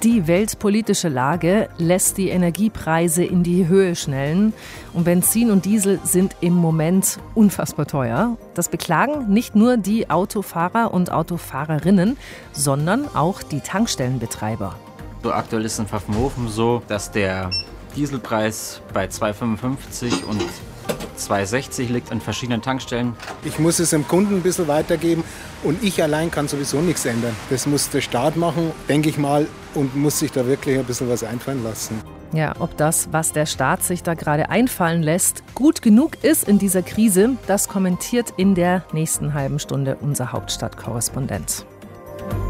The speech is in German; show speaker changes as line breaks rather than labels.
Die weltpolitische Lage lässt die Energiepreise in die Höhe schnellen. Und Benzin und Diesel sind im Moment unfassbar teuer. Das beklagen nicht nur die Autofahrer und Autofahrerinnen, sondern auch die Tankstellenbetreiber.
So aktuell ist in Pfaffenhofen so, dass der Dieselpreis bei 2,55 und 2,60 liegt an verschiedenen Tankstellen.
Ich muss es dem Kunden ein bisschen weitergeben und ich allein kann sowieso nichts ändern. Das muss der Staat machen, denke ich mal, und muss sich da wirklich ein bisschen was einfallen lassen.
Ja, ob das, was der Staat sich da gerade einfallen lässt, gut genug ist in dieser Krise, das kommentiert in der nächsten halben Stunde unser Hauptstadtkorrespondent.